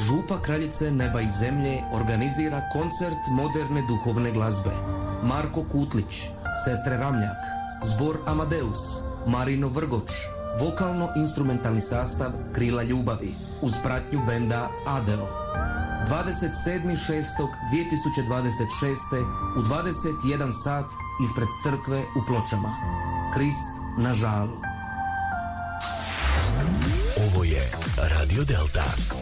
Župa Kraljice neba i zemlje organizira koncert moderne duhovne glazbe. Marko Kutlić, Sestre Ramljak, Zbor Amadeus, Marino Vrgoč, vokalno-instrumentalni sastav Krila ljubavi, uz pratnju benda Adeo. 27.6.2026. u 21 sat ispred crkve u Pločama. Krist na žalu. Ovo je Radio Delta.